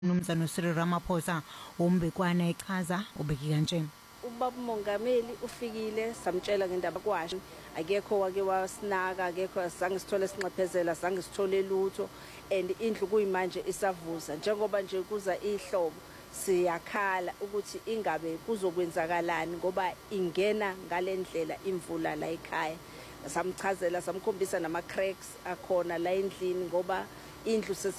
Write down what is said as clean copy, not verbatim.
Mnumzane Cyril Ramaphosa uMbekwana echaza ubeki kanjena. Ubaba uMongameli ufikile samtshela ngendaba kwasho akekho wake wasinaka akekho sange sithole sinxephezela sange sithole lutho and indlu kuyimanje isavuza njengoba nje kuza ihlobo siyakhala ukuthi ingabe kuzokwenzakalani ngoba ingena ngalendlela imvula la ekhaya samchazela samkhombisa nama cracks akhona la endlini ngoba indlu